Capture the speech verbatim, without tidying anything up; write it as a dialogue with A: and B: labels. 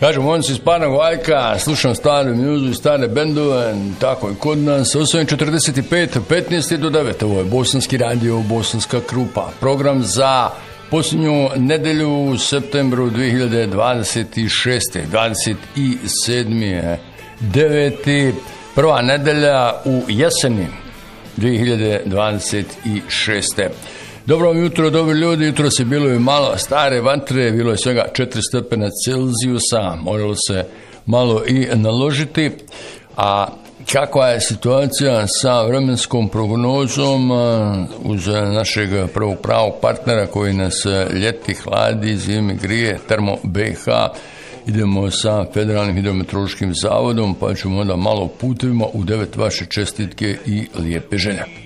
A: Kažem, on si iz Parnog Valjka, slušam stare muzu i stare bendove, tako i kod nas. osam četrdeset pet, petnaest do devet, ovo je Bosanski radio, Bosanska Krupa. Program za posljednju nedelju u septembru dvije hiljade dvadeset šeste. dvadeset sedmi deveti prva nedelja u jeseni dvije hiljade dvadeset šeste. Dobro vam jutro, dobri ljudi, jutro se bilo i malo stare vatre, bilo je svega četiri stepena Celzijusa, moralo se malo i naložiti, a kakva je situacija sa vremenskom prognozom uz našeg prvog pravog partnera koji nas ljeti hladi, zimi grije, Termo B H, idemo sa Federalnim hidrometeorološkim zavodom, pa ćemo onda malo putevima u devet vaše čestitke i lijepe želje.